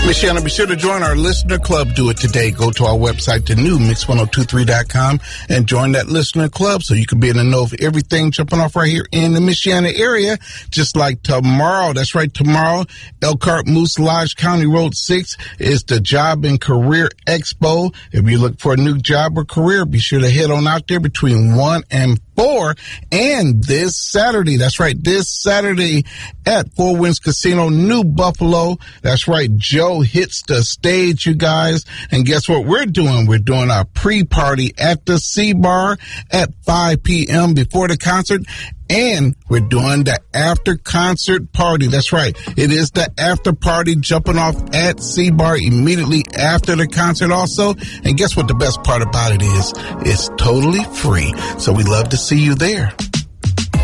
Miss Shannon, be sure to join our listener club. Do it today. Go to our website, the new mix1023.com, and join that listener club so you can be in the know of everything jumping off right here in the Miss Shannon area. Just like tomorrow. That's right, tomorrow, Elkhart Moose Lodge County Road 6 is the Job and Career Expo. If you look for a new job or career, be sure to head on out there between 1 and 4. And this Saturday, that's right, this Saturday at Four Winds Casino, New Buffalo. That's right, Joe hits the stage, you guys. And guess what we're doing? We're doing our pre-party at the C-Bar at 5 p.m. before the concert. And we're doing the after-concert party. That's right. It is the after party jumping off at C-Bar immediately after the concert also. And guess what the best part about it is? It's totally free. So we love to see you there.